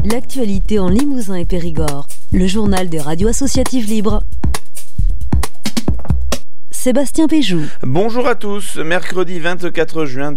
L'actualité en Limousin et Périgord. Le journal des radios associatives libres. Sébastien Péjou. Bonjour à tous, mercredi 24 juin